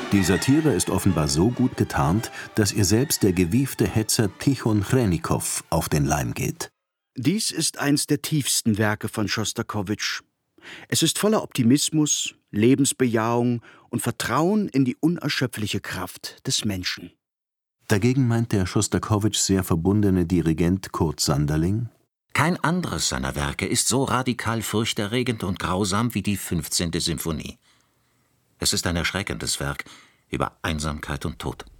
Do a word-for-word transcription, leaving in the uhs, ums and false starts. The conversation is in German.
Die Satire ist offenbar so gut getarnt, dass ihr selbst der gewiefte Hetzer Tichon Chrenikow auf den Leim geht. Dies ist eins der tiefsten Werke von Schostakowitsch. Es ist voller Optimismus, Lebensbejahung und Vertrauen in die unerschöpfliche Kraft des Menschen. Dagegen meint der Schostakowitsch sehr verbundene Dirigent Kurt Sanderling: Kein anderes seiner Werke ist so radikal furchterregend und grausam wie die fünfzehnte Symphonie. Es ist ein erschreckendes Werk über Einsamkeit und Tod.